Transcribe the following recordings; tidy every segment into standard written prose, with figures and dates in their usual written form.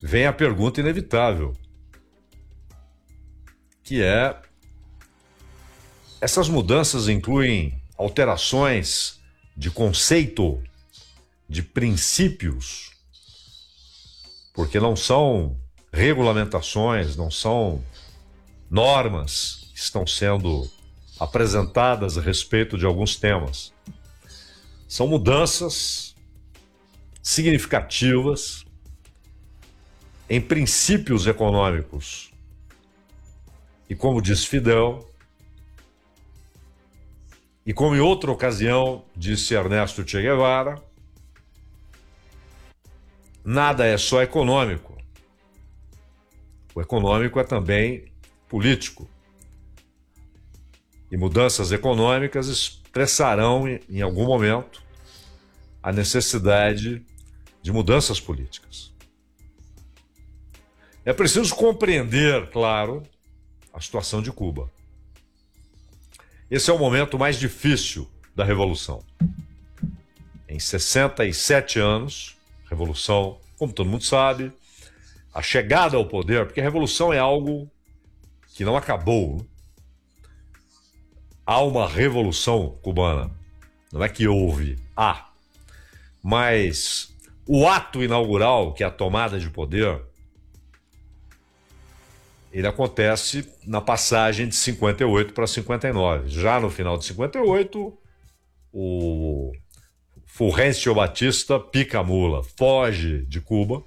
vem a pergunta inevitável, que é: essas mudanças incluem alterações de conceito, de princípios, porque não são regulamentações, não são normas que estão sendo apresentadas a respeito de alguns temas. São mudanças significativas em princípios econômicos. E como diz Fidel, e como em outra ocasião disse Ernesto Che Guevara, nada é só econômico. O econômico é também político. E mudanças econômicas expressarão, em algum momento, a necessidade de mudanças políticas. É preciso compreender, claro, a situação de Cuba. Esse é o momento mais difícil da Revolução. Em 67 anos, Revolução, como todo mundo sabe, a chegada ao poder, porque a Revolução é algo que não acabou. Há uma Revolução Cubana, não é que houve, há. Mas o ato inaugural, que é a tomada de poder, ele acontece na passagem de 58 para 59. Já no final de 58, o Fulgêncio Batista pica a mula, foge de Cuba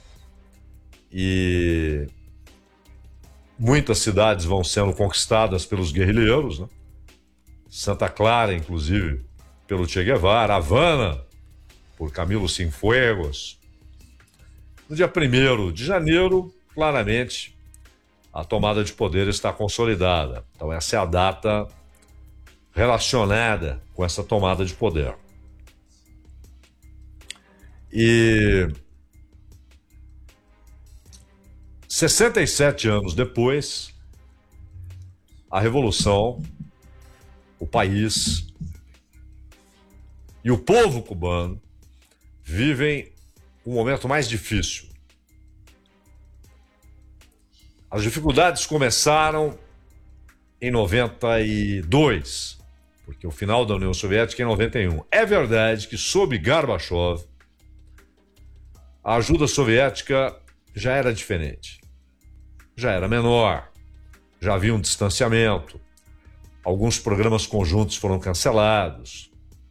e muitas cidades vão sendo conquistadas pelos guerrilheiros, né? Santa Clara, inclusive, pelo Che Guevara, Havana, por Camilo Cienfuegos. No dia 1º de janeiro, claramente, a tomada de poder está consolidada. Então essa é a data relacionada com essa tomada de poder. E 67 anos depois, a Revolução, o país e o povo cubano vivem um momento mais difícil. As dificuldades começaram em 92, porque o final da União Soviética é em 91. É verdade que, sob Gorbachev, a ajuda soviética já era diferente. Já era menor, já havia um distanciamento, alguns programas conjuntos foram cancelados.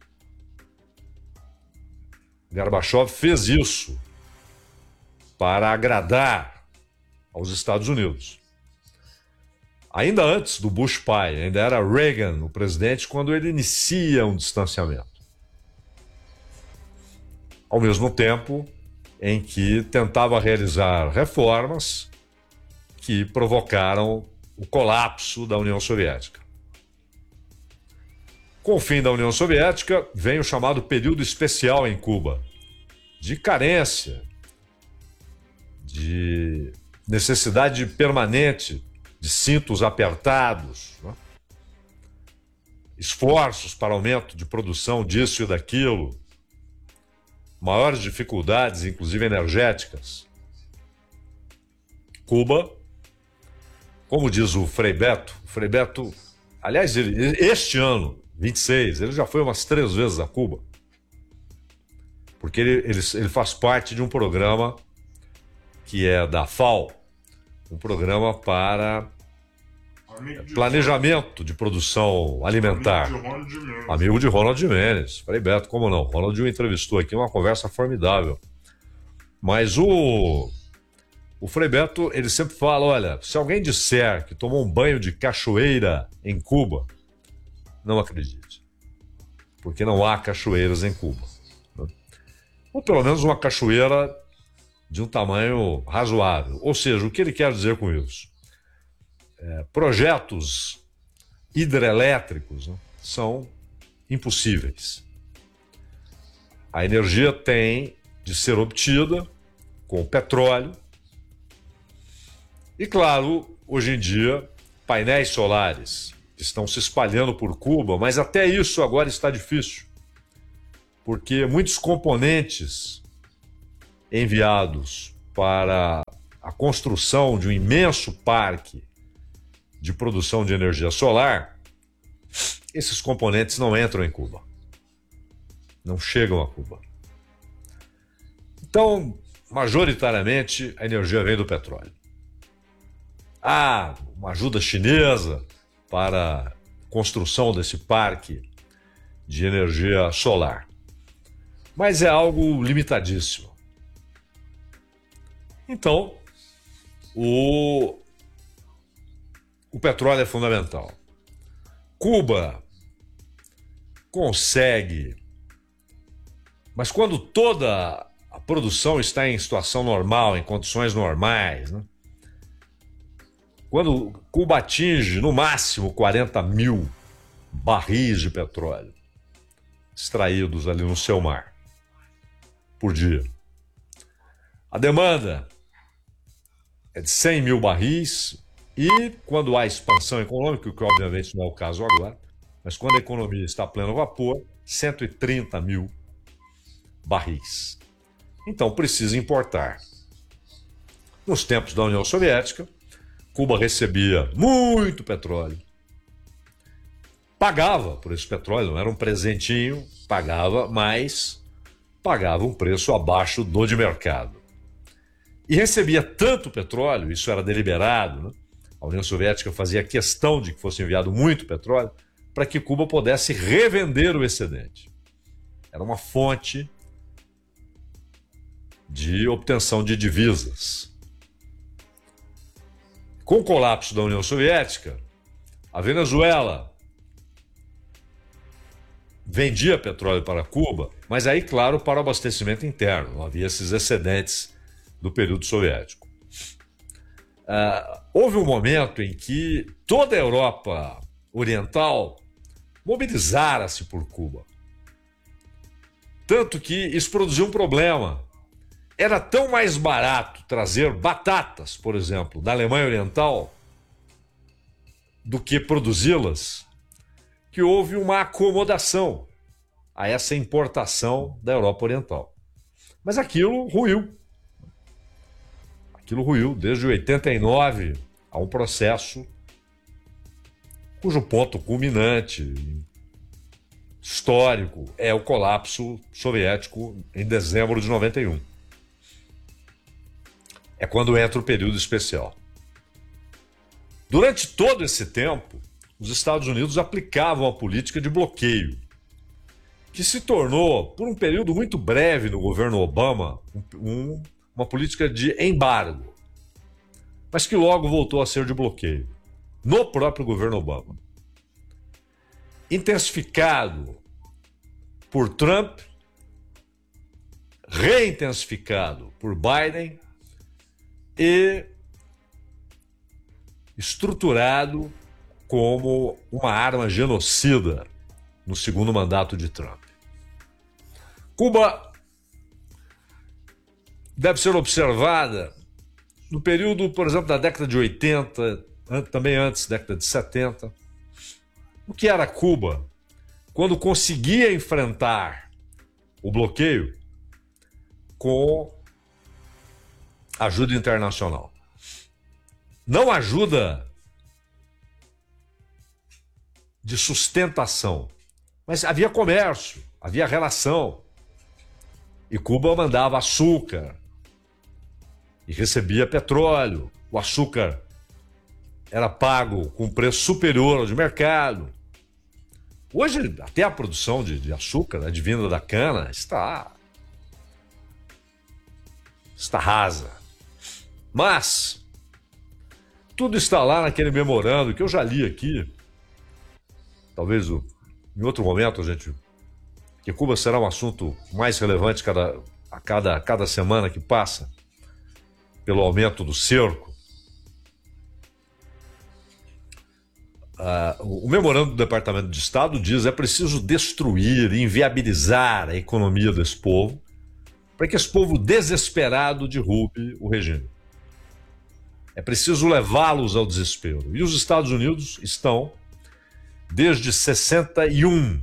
Gorbachev fez isso para agradar aos Estados Unidos. Ainda antes do Bush pai, ainda era Reagan o presidente, quando ele inicia um distanciamento. Ao mesmo tempo em que tentava realizar reformas que provocaram o colapso da União Soviética. Com o fim da União Soviética, vem o chamado período especial em Cuba, de carência, de necessidade permanente de cintos apertados, né? Esforços para aumento de produção disso e daquilo, maiores dificuldades, inclusive energéticas. Cuba, como diz o Frei Beto, aliás, este ano, 26, ele já foi umas 3 vezes a Cuba, porque ele faz parte de um programa que é da FAO, um programa para planejamento de produção alimentar. Amigo de Ronald Gimenez. Frei Beto, como não? Ronald o entrevistou aqui, uma conversa formidável. Mas o Frei Beto, ele sempre fala, olha, se alguém disser que tomou um banho de cachoeira em Cuba, não acredite. Porque não há cachoeiras em Cuba. Né? Ou pelo menos uma cachoeira de um tamanho razoável. Ou seja, o que ele quer dizer com isso? Projetos hidrelétricos, né, são impossíveis. A energia tem de ser obtida com o petróleo. E claro, hoje em dia, painéis solares estão se espalhando por Cuba, mas até isso agora está difícil, porque muitos componentes enviados para construção de um imenso parque de produção de energia solar, esses componentes não entram em Cuba. Não chegam a Cuba. Então, majoritariamente, a energia vem do petróleo. Há uma ajuda chinesa para a construção desse parque de energia solar. Mas é algo limitadíssimo. Então, o petróleo é fundamental. Cuba consegue, mas quando toda a produção está em situação normal, em condições normais, né? Quando Cuba atinge no máximo 40 mil barris de petróleo extraídos ali no seu mar por dia. A demanda é de 100 mil barris e quando há expansão econômica, que obviamente não é o caso agora, mas quando a economia está a pleno vapor, 130 mil barris. Então precisa importar. Nos tempos da União Soviética, Cuba recebia muito petróleo. Pagava por esse petróleo, não era um presentinho, pagava, mas pagava um preço abaixo do de mercado. E recebia tanto petróleo, isso era deliberado, né? A União Soviética fazia questão de que fosse enviado muito petróleo para que Cuba pudesse revender o excedente. Era uma fonte de obtenção de divisas. Com o colapso da União Soviética, a Venezuela vendia petróleo para Cuba, mas aí, claro, para o abastecimento interno. Não havia esses excedentes do período soviético. Houve um momento em que toda a Europa Oriental mobilizara-se por Cuba. Tanto que isso produziu um problema. Era tão mais barato trazer batatas, por exemplo, da Alemanha Oriental, do que produzi-las, que houve uma acomodação a essa importação da Europa Oriental. Mas aquilo ruiu. Aquilo ruiu. Desde 89 a um processo cujo ponto culminante histórico é o colapso soviético em dezembro de 91. É quando entra o período especial. Durante todo esse tempo, os Estados Unidos aplicavam a política de bloqueio, que se tornou, por um período muito breve no governo Obama, uma política de embargo, mas que logo voltou a ser de bloqueio, no próprio governo Obama. Intensificado por Trump, reintensificado por Biden e estruturado como uma arma genocida no segundo mandato de Trump. Cuba deve ser observada no período, por exemplo, da década de 80, também antes, década de 70. O que era Cuba quando conseguia enfrentar o bloqueio com ajuda internacional? Não ajuda de sustentação, mas havia comércio, havia relação. E Cuba mandava açúcar e recebia petróleo. O açúcar era pago com preço superior ao de mercado. Hoje, até a produção de açúcar advinda da cana está rasa. Mas tudo está lá naquele memorando que eu já li aqui. Talvez em outro momento que Cuba será um assunto mais relevante a cada semana que passa, pelo aumento do cerco. O memorando do Departamento de Estado diz: é preciso destruir e inviabilizar a economia desse povo para que esse povo desesperado derrube o regime. É preciso levá-los ao desespero. E os Estados Unidos estão, desde 61,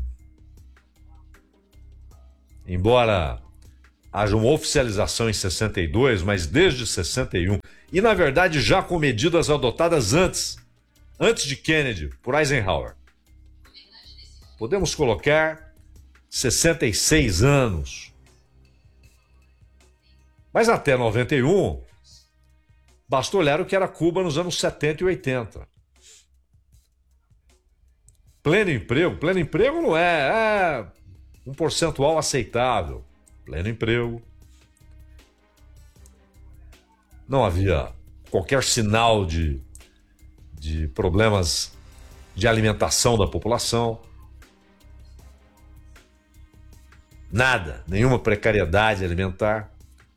embora haja uma oficialização em 62, mas desde 61 e, na verdade, já com medidas adotadas antes de Kennedy, por Eisenhower. Podemos colocar 66 anos. Mas até 91, basta olhar o que era Cuba nos anos 70 e 80. Pleno emprego não é um percentual aceitável. Pleno emprego. Não havia qualquer sinal de problemas de alimentação da população. Nada, nenhuma precariedade alimentar.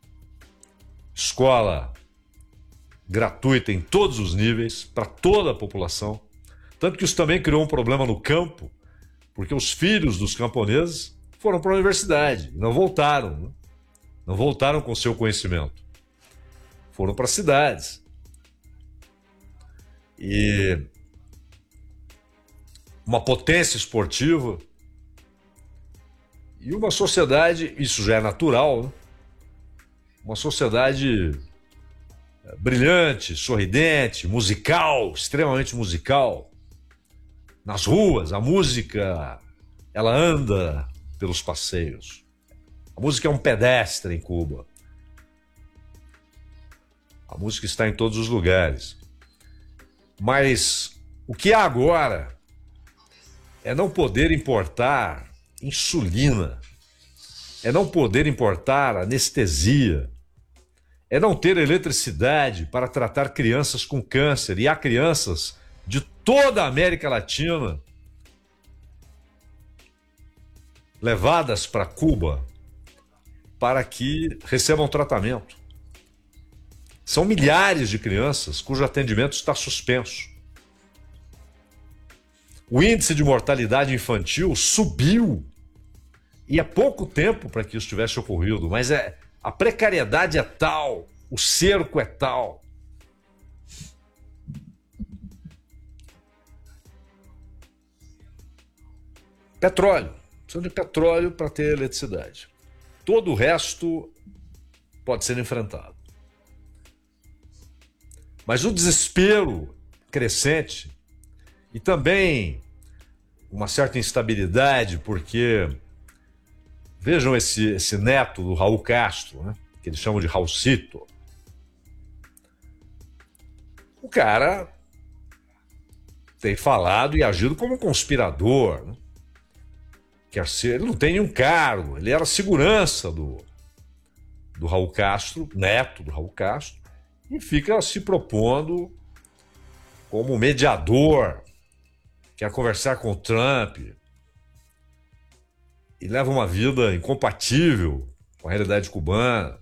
Escola gratuita em todos os níveis, para toda a população. Tanto que isso também criou um problema no campo, porque os filhos dos camponeses foram para a universidade, não voltaram. Né? Não voltaram com seu conhecimento. Foram para cidades. E uma potência esportiva e uma sociedade, isso já é natural, né? Uma sociedade brilhante, sorridente, musical, extremamente musical. Nas ruas, a música, ela anda pelos passeios. A música é um pedestre em Cuba. A música está em todos os lugares. Mas o que há agora é não poder importar insulina, é não poder importar anestesia, é não ter eletricidade para tratar crianças com câncer. E há crianças de toda a América Latina levadas para Cuba para que recebam tratamento. São milhares de crianças cujo atendimento está suspenso. O índice de mortalidade infantil subiu. E é pouco tempo para que isso tivesse ocorrido, mas a precariedade é tal, o cerco é tal. Petróleo. Precisa de petróleo para ter eletricidade. Todo o resto pode ser enfrentado. Mas o desespero crescente e também uma certa instabilidade, porque vejam esse neto do Raul Castro, né, que eles chamam de Raulcito. O cara tem falado e agido como um conspirador, né? Ele não tem nenhum cargo, ele era segurança do Raul Castro, neto do Raul Castro, e fica se propondo como mediador, quer conversar com o Trump, e leva uma vida incompatível com a realidade cubana.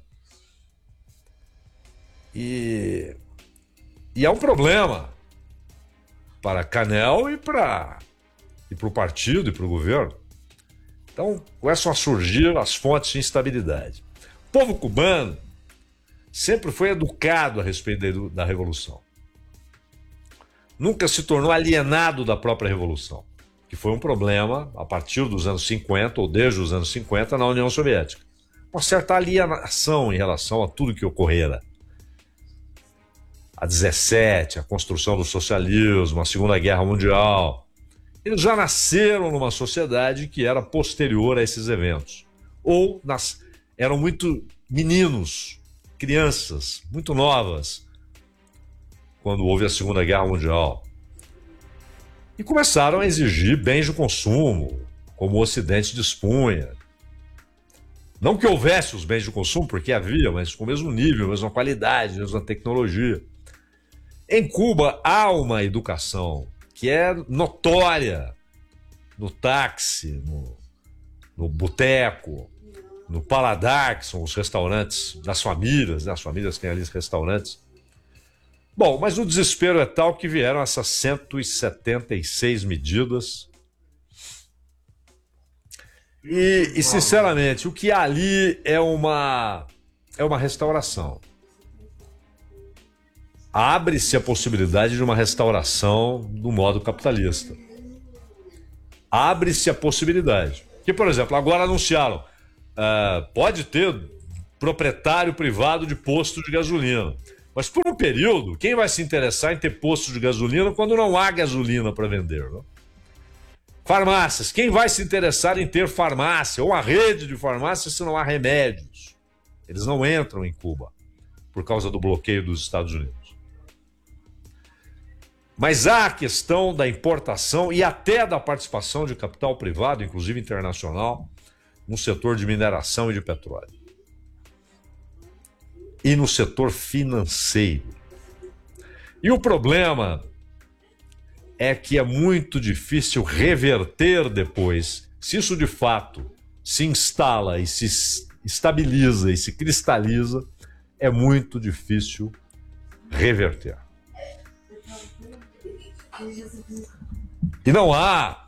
E é um problema para Canel e para o partido e para o governo. Então, começam a surgir as fontes de instabilidade. O povo cubano sempre foi educado a respeito da Revolução. Nunca se tornou alienado da própria Revolução, que foi um problema a partir dos anos 50, ou desde os anos 50, na União Soviética. Uma certa alienação em relação a tudo que ocorrera. A 17, a construção do socialismo, a Segunda Guerra Mundial. Eles já nasceram numa sociedade que era posterior a esses eventos. Ou eram muito meninos, crianças, muito novas, quando houve a Segunda Guerra Mundial. E começaram a exigir bens de consumo, como o Ocidente dispunha. Não que houvesse os bens de consumo, porque havia, mas com o mesmo nível, mesma qualidade, mesma tecnologia. Em Cuba há uma educação que é notória no táxi, no boteco, no paladar, que são os restaurantes das famílias, né? As famílias têm ali os restaurantes. Bom, mas o desespero é tal que vieram essas 176 medidas. E sinceramente, o que há ali é uma restauração. Abre-se a possibilidade de uma restauração do modo capitalista. Abre-se a possibilidade. Que, por exemplo, agora anunciaram, pode ter proprietário privado de posto de gasolina. Mas por um período, quem vai se interessar em ter postos de gasolina quando não há gasolina para vender? Não? Farmácias. Quem vai se interessar em ter farmácia ou uma rede de farmácias se não há remédios? Eles não entram em Cuba por causa do bloqueio dos Estados Unidos. Mas há a questão da importação e até da participação de capital privado, inclusive internacional, no setor de mineração e de petróleo. E no setor financeiro. E o problema é que é muito difícil reverter depois, se isso de fato se instala e se estabiliza e se cristaliza, é muito difícil reverter. E não há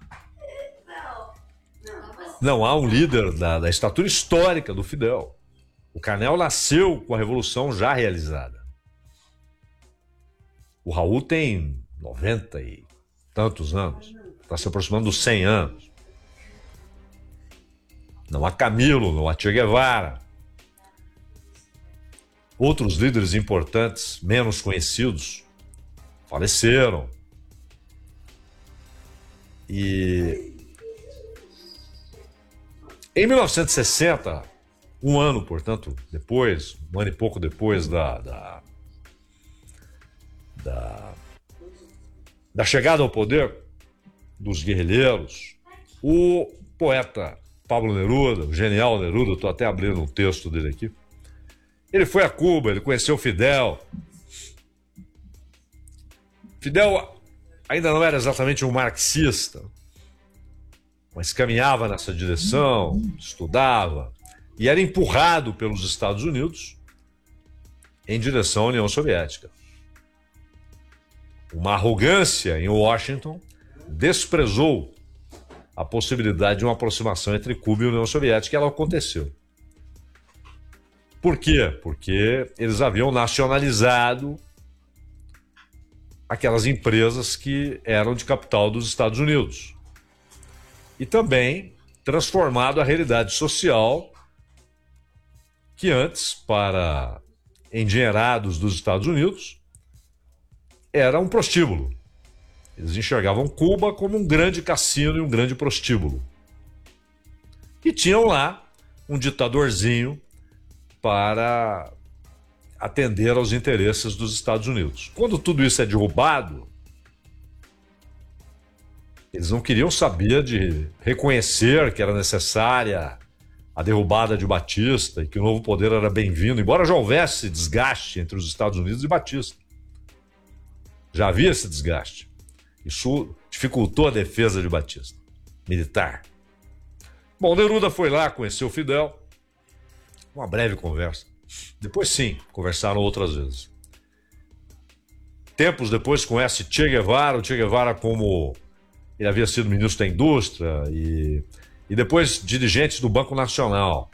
um líder da estatura histórica do Fidel. O Canel nasceu com a Revolução já realizada. O Raul tem 90 e tantos anos. Está se aproximando dos 100 anos. Não há Camilo, não há Che Guevara. Outros líderes importantes, menos conhecidos, faleceram. E em 1960, um ano, portanto, depois, um ano e pouco depois da chegada ao poder dos guerrilheiros, o poeta Pablo Neruda, o genial Neruda, estou até abrindo um texto dele aqui, ele foi a Cuba, ele conheceu Fidel. Fidel ainda não era exatamente um marxista, mas caminhava nessa direção, estudava, e era empurrado pelos Estados Unidos em direção à União Soviética. Uma arrogância em Washington desprezou a possibilidade de uma aproximação entre Cuba e a União Soviética, e ela aconteceu. Por quê? Porque eles haviam nacionalizado aquelas empresas que eram de capital dos Estados Unidos. E também transformado a realidade social que antes, para endinheirados dos Estados Unidos, era um prostíbulo. Eles enxergavam Cuba como um grande cassino e um grande prostíbulo. E tinham lá um ditadorzinho para atender aos interesses dos Estados Unidos. Quando tudo isso é derrubado, eles não queriam saber de reconhecer que era necessária a derrubada de Batista e que o novo poder era bem-vindo, embora já houvesse desgaste entre os Estados Unidos e Batista. Já havia esse desgaste. Isso dificultou a defesa de Batista, militar. Bom, Neruda foi lá, conheceu Fidel, uma breve conversa. Depois sim, conversaram outras vezes. Tempos depois conhece Che Guevara, o Che Guevara como ele havia sido ministro da Indústria e depois dirigente do Banco Nacional.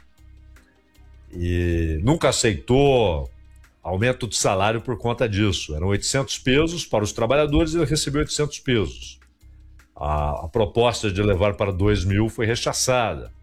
E nunca aceitou aumento de salário por conta disso. Eram 800 pesos para os trabalhadores e ele recebeu 800 pesos. A proposta de levar para 2.000 foi rechaçada.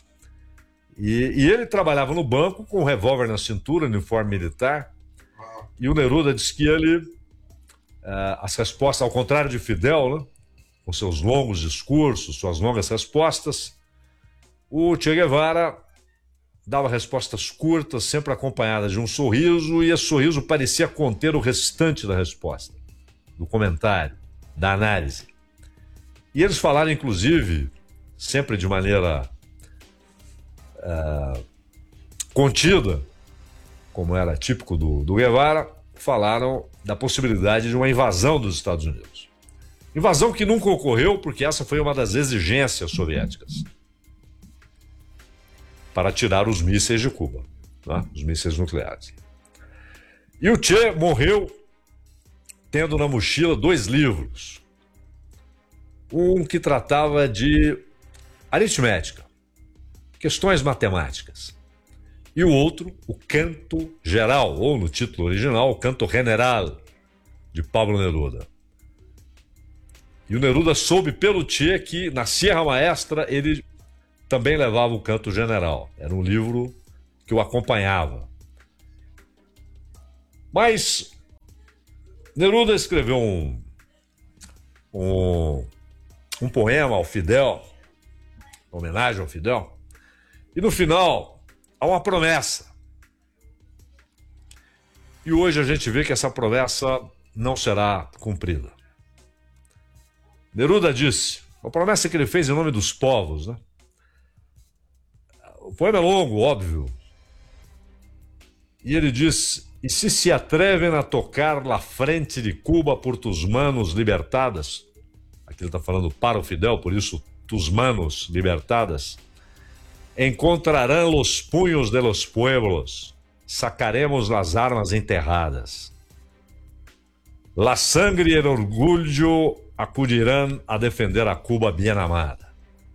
E ele trabalhava no banco com um revólver na cintura, uniforme militar, e o Neruda disse que ele, as respostas, ao contrário de Fidel, né, com seus longos discursos, suas longas respostas, o Che Guevara dava respostas curtas, sempre acompanhadas de um sorriso, e esse sorriso parecia conter o restante da resposta, do comentário, da análise. E eles falaram, inclusive, sempre de maneira contida, como era típico do Guevara, falaram da possibilidade de uma invasão dos Estados Unidos. Invasão que nunca ocorreu, porque essa foi uma das exigências soviéticas para tirar os mísseis de Cuba, né? Os mísseis nucleares. E o Che morreu tendo na mochila 2 livros. Um que tratava de aritmética, questões matemáticas. E o outro, o Canto Geral, ou no título original, o Canto General, de Pablo Neruda. E o Neruda soube pelo Che que na Sierra Maestra ele também levava o Canto General. Era um livro que o acompanhava. Mas Neruda escreveu um poema ao Fidel, homenagem ao Fidel, e no final há uma promessa. E hoje a gente vê que essa promessa não será cumprida. Neruda disse, a promessa que ele fez em nome dos povos, né? O poema é longo, óbvio. E ele diz, e se atrevem a tocar la frente de Cuba por tus manos libertadas, aqui ele está falando para o Fidel, por isso tus manos libertadas, encontrarão los punhos de los pueblos, sacaremos las armas enterradas. La sangre e el orgulho acudirão a defender a Cuba bem amada.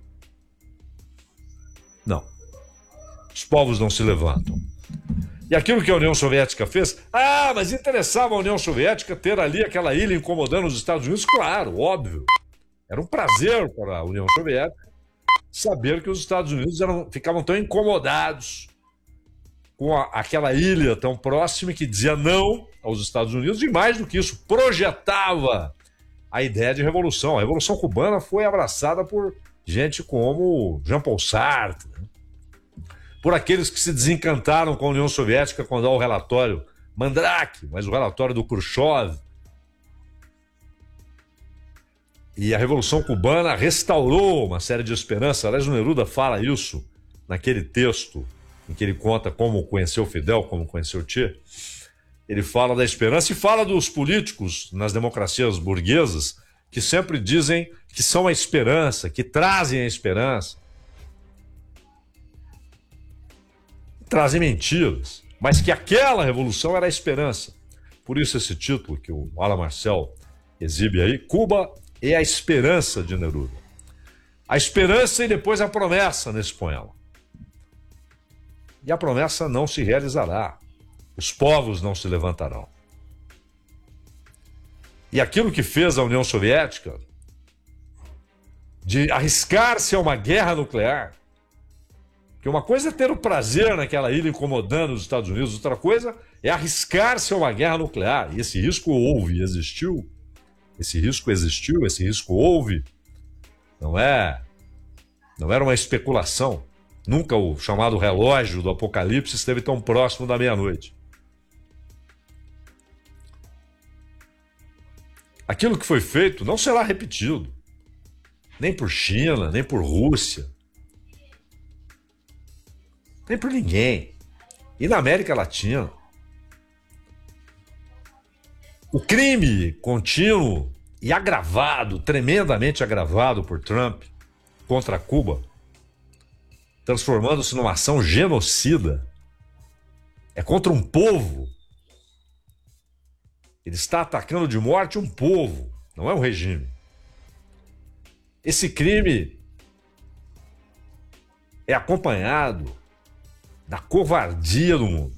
Não. Os povos não se levantam. E aquilo que a União Soviética fez, mas interessava a União Soviética ter ali aquela ilha incomodando os Estados Unidos? Claro, óbvio. Era um prazer para a União Soviética saber que os Estados Unidos ficavam tão incomodados com aquela ilha tão próxima que dizia não aos Estados Unidos e, mais do que isso, projetava a ideia de revolução. A Revolução Cubana foi abraçada por gente como Jean-Paul Sartre, né? Por aqueles que se desencantaram com a União Soviética quando há o relatório Mandrake, mas o relatório do Khrushchev. E a Revolução Cubana restaurou uma série de esperanças. Aliás, o Neruda fala isso naquele texto em que ele conta como conheceu Fidel, como conheceu Che. Ele fala da esperança e fala dos políticos nas democracias burguesas que sempre dizem que são a esperança, que trazem a esperança. Trazem mentiras, mas que aquela revolução era a esperança. Por isso esse título que o Alan Marcel exibe aí, Cuba é a esperança de Neruda. A esperança e depois a promessa nesse poema. E a promessa não se realizará. Os povos não se levantarão. E aquilo que fez a União Soviética de arriscar-se a uma guerra nuclear, porque uma coisa é ter o prazer naquela ilha incomodando os Estados Unidos, outra coisa é arriscar-se a uma guerra nuclear. E esse risco houve, existiu. Esse risco existiu, esse risco houve. Não era uma especulação. Nunca o chamado relógio do apocalipse esteve tão próximo da meia-noite. Aquilo que foi feito não será repetido. Nem por China, nem por Rússia. Nem por ninguém. E na América Latina. O crime contínuo e agravado, tremendamente agravado por Trump contra Cuba, transformando-se numa ação genocida, é contra um povo. Ele está atacando de morte um povo, não é um regime. Esse crime é acompanhado da covardia do mundo.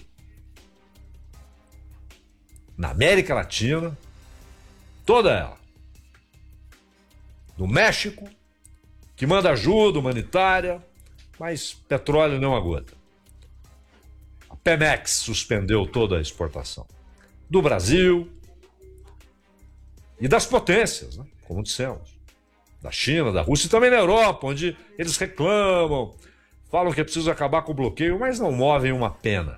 Na América Latina, toda ela. No México, que manda ajuda humanitária, mas petróleo não gota. A Pemex suspendeu toda a exportação. Do Brasil e das potências, né? Como dissemos. Da China, da Rússia e também na Europa, onde eles reclamam, falam que é preciso acabar com o bloqueio, mas não movem uma pena.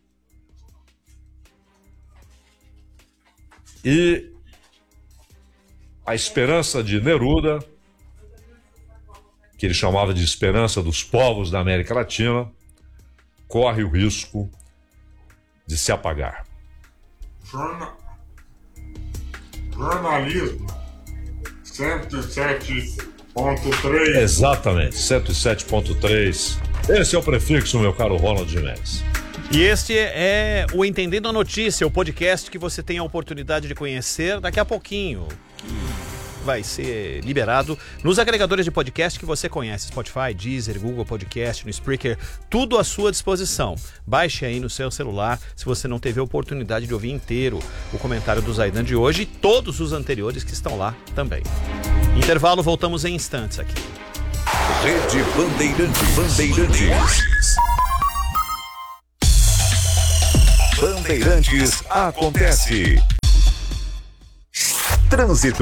E a esperança de Neruda, que ele chamava de esperança dos povos da América Latina, corre o risco de se apagar. Jornalismo 107.3. Exatamente, 107.3. Esse é o prefixo, meu caro Ronald Gimenez. E este é o Entendendo a Notícia, o podcast que você tem a oportunidade de conhecer daqui a pouquinho, que vai ser liberado nos agregadores de podcast que você conhece, Spotify, Deezer, Google Podcast, no Spreaker, tudo à sua disposição. Baixe aí no seu celular, se você não teve a oportunidade de ouvir inteiro o comentário do Zaidan de hoje e todos os anteriores que estão lá também. Intervalo, voltamos em instantes aqui. Rede Bandeirantes. Bandeirantes acontece. Trânsito.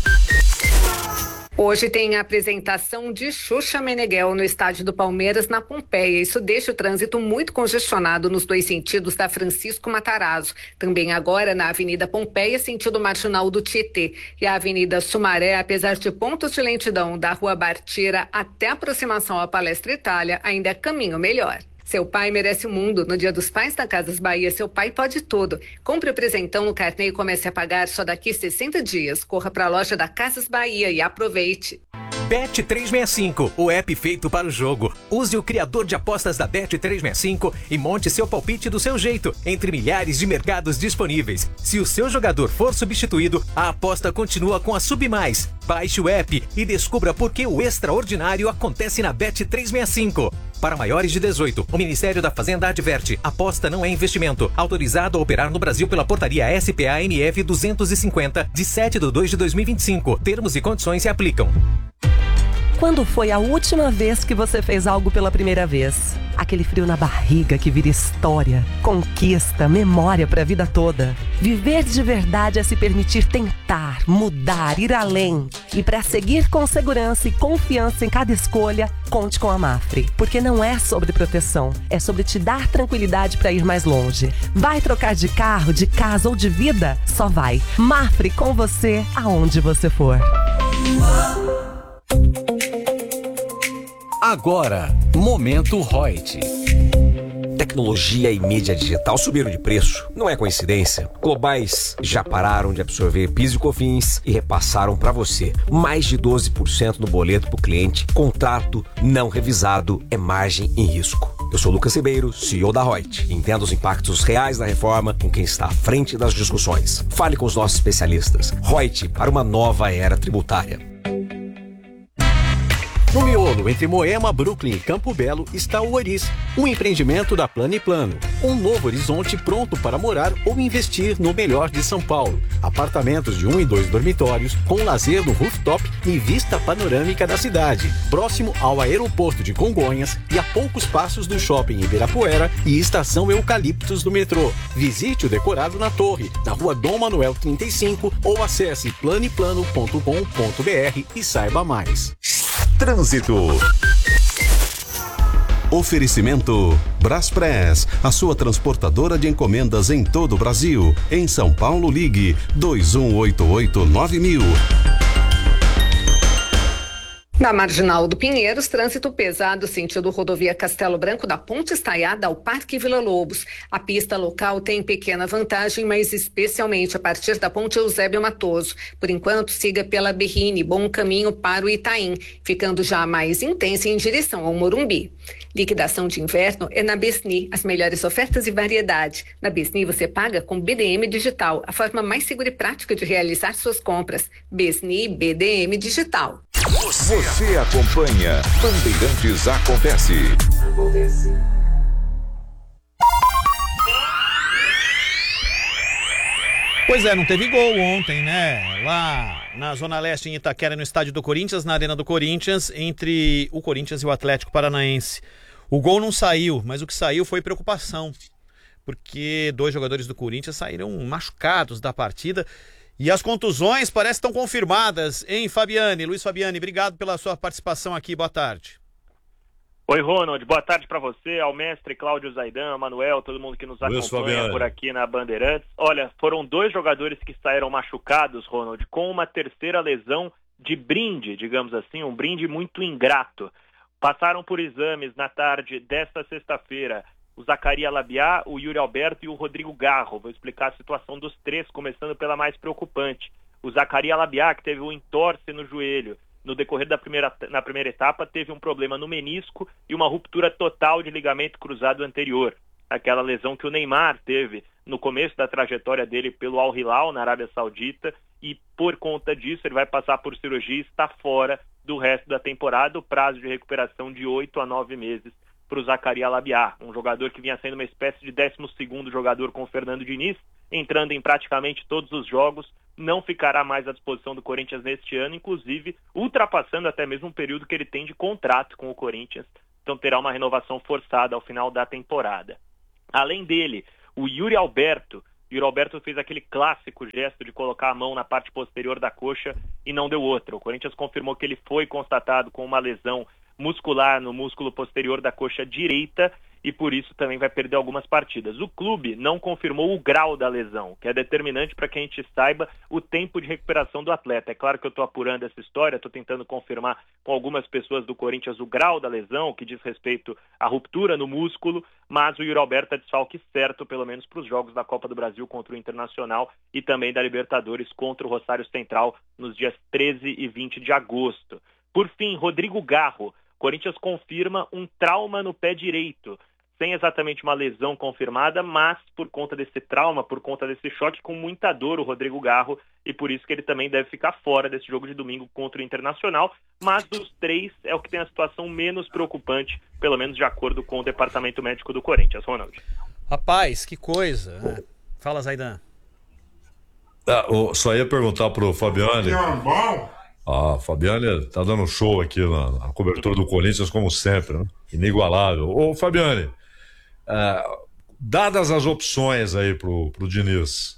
Hoje tem a apresentação de Xuxa Meneghel no estádio do Palmeiras, na Pompeia. Isso deixa o trânsito muito congestionado nos dois sentidos da Francisco Matarazzo. Também agora na Avenida Pompeia, sentido marginal do Tietê. E a Avenida Sumaré, apesar de pontos de lentidão da Rua Bartira até a aproximação à Palestra Itália, ainda é caminho melhor. Seu pai merece o mundo. No Dia dos Pais da Casas Bahia, seu pai pode tudo. Compre o presentão no carnê e comece a pagar só daqui 60 dias. Corra para a loja da Casas Bahia e aproveite. Bet365, o app feito para o jogo. Use o criador de apostas da Bet365 e monte seu palpite do seu jeito, entre milhares de mercados disponíveis. Se o seu jogador for substituído, a aposta continua com a Submais. Baixe o app e descubra por que o extraordinário acontece na Bet365. Para maiores de 18, o Ministério da Fazenda adverte: aposta não é investimento. Autorizado a operar no Brasil pela portaria SPA-NF 250, de 7/2/2025. Termos e condições se aplicam. Quando foi a última vez que você fez algo pela primeira vez? Aquele frio na barriga que vira história, conquista, memória para a vida toda. Viver de verdade é se permitir tentar, mudar, ir além. E para seguir com segurança e confiança em cada escolha, conte com a Mafre. Porque não é sobre proteção, é sobre te dar tranquilidade para ir mais longe. Vai trocar de carro, de casa ou de vida? Só vai. Mafre com você, aonde você for. Agora, Momento Reut. Tecnologia e mídia digital subiram de preço. Não é coincidência. Globais já pararam de absorver PIS e COFINS e repassaram para você mais de 12% no boleto para o cliente. Contrato não revisado é margem em risco. Eu sou Lucas Ribeiro, CEO da Reut. Entenda os impactos reais da reforma com quem está à frente das discussões. Fale com os nossos especialistas. Reut, para uma nova era tributária. No miolo, entre Moema, Brooklyn e Campo Belo, está o Oris, um empreendimento da Plano e Plano. Um novo horizonte pronto para morar ou investir no melhor de São Paulo. Apartamentos de 1 e 2 dormitórios, com lazer no rooftop e vista panorâmica da cidade. Próximo ao aeroporto de Congonhas e a poucos passos do shopping Ibirapuera e estação Eucaliptos do metrô. Visite o decorado na torre, na rua Dom Manuel 35 ou acesse planeplano.com.br e saiba mais. Trânsito. Oferecimento Braspress, a sua transportadora de encomendas em todo o Brasil. Em São Paulo, ligue 2188-9000. Na Marginal do Pinheiros, trânsito pesado sentido rodovia Castelo Branco, da Ponte Estaiada ao Parque Vila Lobos. A pista local tem pequena vantagem, mas especialmente a partir da Ponte Eusébio Matoso. Por enquanto, siga pela Berrine, bom caminho para o Itaim, ficando já mais intensa em direção ao Morumbi. Liquidação de inverno é na Besni, as melhores ofertas e variedade. Na Besni você paga com BDM Digital, a forma mais segura e prática de realizar suas compras. Besni BDM Digital. Você acompanha Bandeirantes Acontece. Pois é, não teve gol ontem, né? Lá na Zona Leste, em Itaquera, no estádio do Corinthians, na Arena do Corinthians, entre o Corinthians e o Atlético Paranaense. O gol não saiu, mas o que saiu foi preocupação, porque 2 jogadores do Corinthians saíram machucados da partida. E as contusões parecem que estão confirmadas, hein, Fabiane? Luiz Fabiane, obrigado pela sua participação aqui. Boa tarde. Oi, Ronald. Boa tarde para você, ao mestre Cláudio Zaidan, Manuel, todo mundo que nos acompanha por aqui na Bandeirantes. Olha, foram 2 jogadores que saíram machucados, Ronald, com uma terceira lesão de brinde, digamos assim, um brinde muito ingrato. Passaram por exames na tarde desta sexta-feira o Zacarias Labiá, o Yuri Alberto e o Rodrigo Garro. Vou explicar a situação dos 3, começando pela mais preocupante. O Zacarias Labiá, que teve um entorse no joelho no decorrer na primeira etapa, teve um problema no menisco e uma ruptura total de ligamento cruzado anterior. Aquela lesão que o Neymar teve no começo da trajetória dele pelo Al Hilal, na Arábia Saudita, e por conta disso ele vai passar por cirurgia e está fora do resto da temporada. O prazo de recuperação de 8 a 9 meses para o Zacarias Labiá, um jogador que vinha sendo uma espécie de 12º jogador com o Fernando Diniz, entrando em praticamente todos os jogos, não ficará mais à disposição do Corinthians neste ano, inclusive ultrapassando até mesmo um período que ele tem de contrato com o Corinthians, então terá uma renovação forçada ao final da temporada. Além dele, o Yuri Alberto. O Yuri Alberto fez aquele clássico gesto de colocar a mão na parte posterior da coxa e não deu outra. O Corinthians confirmou que ele foi constatado com uma lesão muscular no músculo posterior da coxa direita e por isso também vai perder algumas partidas. O clube não confirmou o grau da lesão, que é determinante para que a gente saiba o tempo de recuperação do atleta. É claro que eu estou apurando essa história, estou tentando confirmar com algumas pessoas do Corinthians o grau da lesão, que diz respeito à ruptura no músculo, mas o Yuri Alberto é desfalque certo, pelo menos para os jogos da Copa do Brasil contra o Internacional e também da Libertadores contra o Rosário Central nos dias 13 e 20 de agosto. Por fim, Rodrigo Garro. Corinthians confirma um trauma no pé direito, sem exatamente uma lesão confirmada, mas por conta desse trauma, por conta desse choque, com muita dor o Rodrigo Garro, e por isso que ele também deve ficar fora desse jogo de domingo contra o Internacional, mas dos três é o que tem a situação menos preocupante, pelo menos de acordo com o Departamento Médico do Corinthians. Ronald. Rapaz, que coisa, né? Fala, Zaidan. Só ia perguntar pro Fabiane. A Fabiane tá dando show aqui na cobertura do Corinthians, como sempre, né? Inigualável. Ô, Fabiane, dadas as opções aí pro Diniz,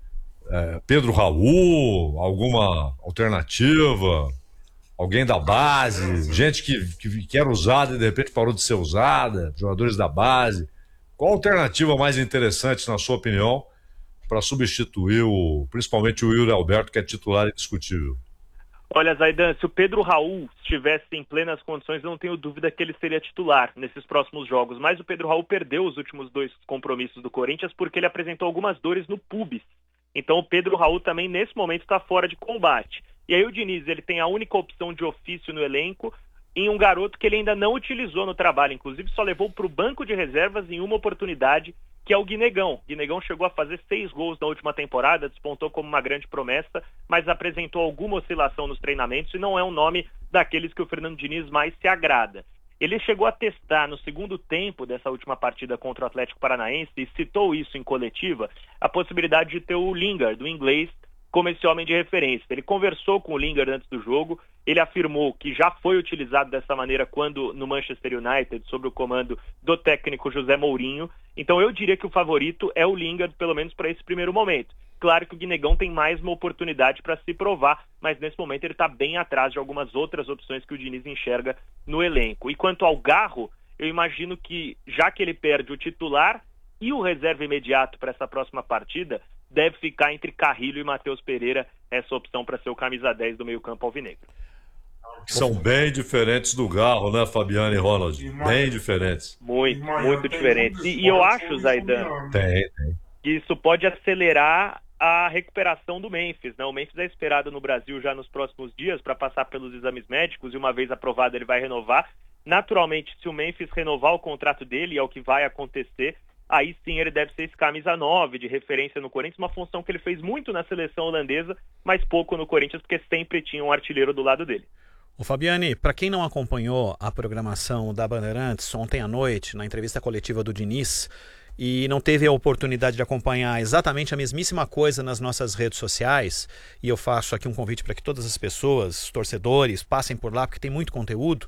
Pedro Raul, alguma alternativa, alguém da base, gente que era usada e de repente parou de ser usada, jogadores da base, qual a alternativa mais interessante, na sua opinião, para substituir principalmente o Yuri Alberto, que é titular indiscutível? Olha, Zaidan, se o Pedro Raul estivesse em plenas condições, eu não tenho dúvida que ele seria titular nesses próximos jogos. Mas o Pedro Raul perdeu os últimos 2 compromissos do Corinthians porque ele apresentou algumas dores no pubis. Então o Pedro Raul também, nesse momento, está fora de combate. E aí o Diniz, ele tem a única opção de ofício no elenco em um garoto que ele ainda não utilizou no trabalho. Inclusive, só levou para o banco de reservas em uma oportunidade, que é o Guinegão. O Guinegão chegou a fazer 6 gols na última temporada, despontou como uma grande promessa, mas apresentou alguma oscilação nos treinamentos e não é um nome daqueles que o Fernando Diniz mais se agrada. Ele chegou a testar no segundo tempo dessa última partida contra o Atlético Paranaense e citou isso em coletiva, a possibilidade de ter o Lingard, do inglês, como esse homem de referência. Ele conversou com o Lingard antes do jogo, ele afirmou que já foi utilizado dessa maneira quando no Manchester United, sob o comando do técnico José Mourinho. Então eu diria que o favorito é o Lingard, pelo menos para esse primeiro momento. Claro que o Guinegão tem mais uma oportunidade para se provar, mas nesse momento ele está bem atrás de algumas outras opções que o Diniz enxerga no elenco. E quanto ao Garro, eu imagino que, já que ele perde o titular e o reserva imediato para essa próxima partida, deve ficar entre Carrilho e Matheus Pereira, essa opção para ser o camisa 10 do meio-campo alvinegro. São bem diferentes do Garro, né, Fabiane e Ronald? Bem diferentes. Muito diferentes. E eu acho, Zaidan, que isso pode acelerar a recuperação do Memphis, né? O Memphis é esperado no Brasil já nos próximos dias para passar pelos exames médicos e uma vez aprovado ele vai renovar. Naturalmente, se o Memphis renovar o contrato dele, é o que vai acontecer, aí sim ele deve ser esse camisa 9 de referência no Corinthians, uma função que ele fez muito na seleção holandesa, mas pouco no Corinthians, porque sempre tinha um artilheiro do lado dele. Ô Fabiane, para quem não acompanhou a programação da Bandeirantes ontem à noite, na entrevista coletiva do Diniz, e não teve a oportunidade de acompanhar exatamente a mesmíssima coisa nas nossas redes sociais, e eu faço aqui um convite para que todas as pessoas, os torcedores, passem por lá, porque tem muito conteúdo.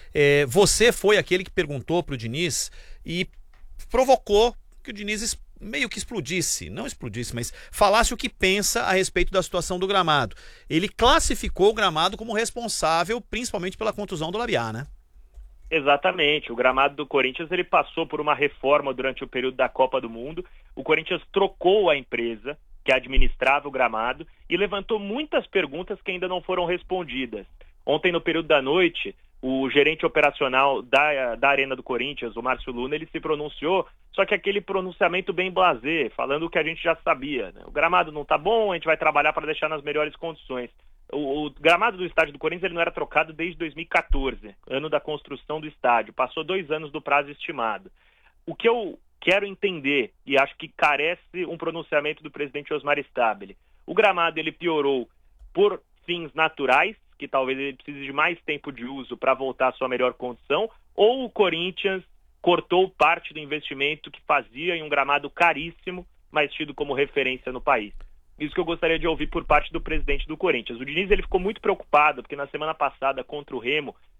Você foi aquele que perguntou para o Diniz e provocou que o Diniz meio que não explodisse, mas falasse o que pensa a respeito da situação do gramado. Ele classificou o gramado como responsável, principalmente pela contusão do Labiá, né? Exatamente. O gramado do Corinthians ele passou por uma reforma durante o período da Copa do Mundo. O Corinthians trocou a empresa que administrava o gramado e levantou muitas perguntas que ainda não foram respondidas. Ontem, no período da noite, o gerente operacional da Arena do Corinthians, o Márcio Luna, ele se pronunciou, só que aquele pronunciamento bem blasé, falando o que a gente já sabia, né? O gramado não está bom, a gente vai trabalhar para deixar nas melhores condições. O gramado do estádio do Corinthians ele não era trocado desde 2014, ano da construção do estádio. Passou 2 anos do prazo estimado. O que eu quero entender, e acho que carece um pronunciamento do presidente Osmar Stabile, o gramado ele piorou por fins naturais, que talvez ele precise de mais tempo de uso para voltar à sua melhor condição, ou o Corinthians cortou parte do investimento que fazia em um gramado caríssimo, mas tido como referência no país. Isso que eu gostaria de ouvir por parte do presidente do Corinthians. O Diniz ele ficou muito preocupado, porque na semana passada, contra o Remo,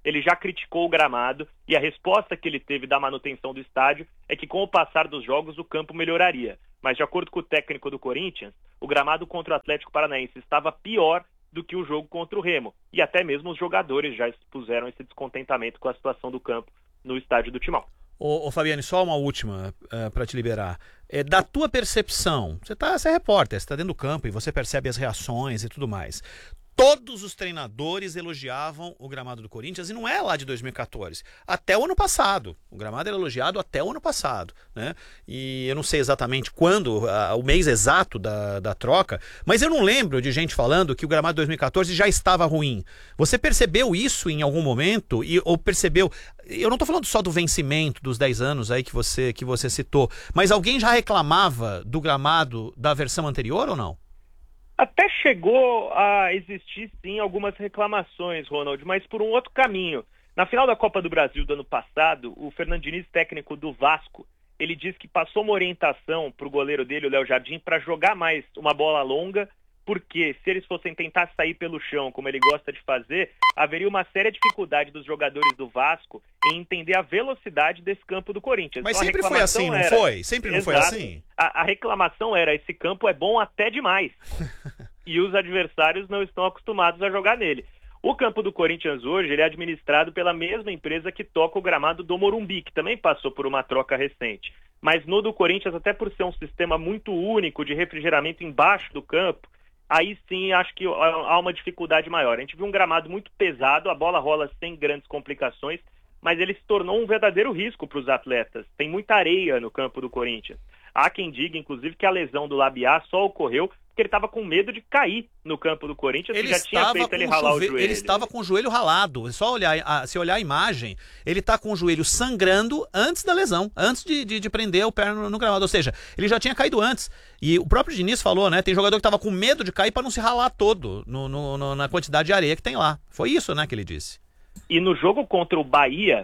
ele já criticou o gramado e a resposta que ele teve da manutenção do estádio é que com o passar dos jogos o campo melhoraria. Mas de acordo com o técnico do Corinthians, o gramado contra o Atlético Paranaense estava pior do que o jogo contra o Remo. E até mesmo os jogadores já expuseram esse descontentamento com a situação do campo no estádio do Timão. Ô Fabiane, só uma última para te liberar. Da tua percepção, você é repórter, você está dentro do campo e você percebe as reações e tudo mais. Todos os treinadores elogiavam o gramado do Corinthians, e não é lá de 2014, até o ano passado. O gramado era elogiado até o ano passado, né? E eu não sei exatamente quando, o mês exato da troca, mas eu não lembro de gente falando que o gramado de 2014 já estava ruim. Você percebeu isso em algum momento? Ou percebeu... Eu não estou falando só do vencimento dos 10 anos aí que você citou, mas alguém já reclamava do gramado da versão anterior ou não? Até chegou a existir, sim, algumas reclamações, Ronald, mas por um outro caminho. Na final da Copa do Brasil do ano passado, o Fernando Diniz, técnico do Vasco, ele disse que passou uma orientação para o goleiro dele, o Léo Jardim, para jogar mais uma bola longa, porque se eles fossem tentar sair pelo chão, como ele gosta de fazer, haveria uma séria dificuldade dos jogadores do Vasco em entender a velocidade desse campo do Corinthians. Mas então, sempre foi assim, não foi? Sempre não foi assim? A reclamação era, esse campo é bom até demais. E os adversários não estão acostumados a jogar nele. O campo do Corinthians hoje, ele é administrado pela mesma empresa que toca o gramado do Morumbi, que também passou por uma troca recente. Mas no do Corinthians, até por ser um sistema muito único de refrigeramento embaixo do campo, aí sim acho que há uma dificuldade maior. A gente viu um gramado muito pesado, a bola rola sem grandes complicações, mas ele se tornou um verdadeiro risco para os atletas. Tem muita areia no campo do Corinthians. Há quem diga, inclusive, que a lesão do Labiá só ocorreu porque ele estava com medo de cair no campo do Corinthians, que já tinha feito ele ralar o joelho. Ele estava com o joelho ralado. É só se olhar a imagem, ele está com o joelho sangrando antes da lesão, antes de prender o pé no gramado. Ou seja, ele já tinha caído antes. E o próprio Diniz falou, né? Tem jogador que estava com medo de cair para não se ralar todo na quantidade de areia que tem lá. Foi isso, né, que ele disse. E no jogo contra o Bahia,